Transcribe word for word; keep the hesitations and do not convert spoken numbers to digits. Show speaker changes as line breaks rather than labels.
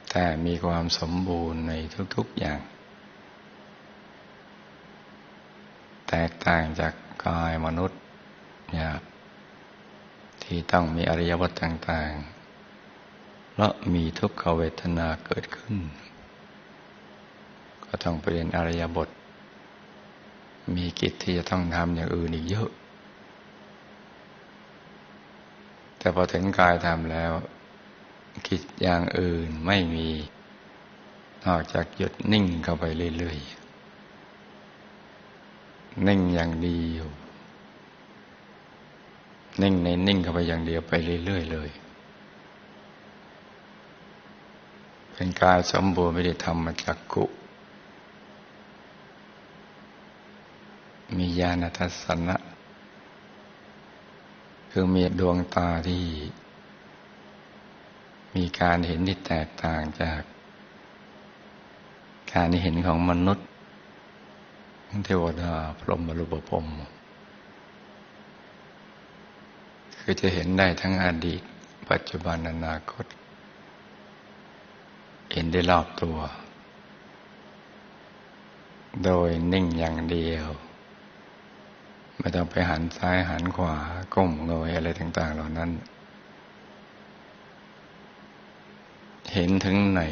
แต่มีความสมบูรณ์ในทุกๆอย่างแตกต่างจากกายมนุษย์หยาบที่ต้องมีอริยบทต่างๆและมีทุกขเวทนาเกิดขึ้นก็ต้องไปเรียนอริยบทมีกิจที่จะต้องทำอย่างอื่นอีกเยอะแต่พอถึงกายทำแล้วกิจอย่างอื่นไม่มีนอกจากหยุดนิ่งเข้าไปเรื่อยๆนิ่งอย่างเดียวนิ่งในนิ่งเข้าไปอย่างเดียวไปเรื่อยๆเลยเป็นกายสมบูรณ์ไม่ได้ทำมาจากกุมีญาณทัศนะคือมีดวงตาที่มีการเห็นที่แตกต่างจากการเห็นของมนุษย์เทวดาพรหมรูปพรหมคือจะเห็นได้ทั้งอดีตปัจจุบันอนาคตเห็นได้รอบตัวโดยนิ่งอย่างเดียวไม่ต้องไปหันซ้ายหันขวาก้มเงยอะไรต่างๆเหล่านั้นเห็นถึงไหน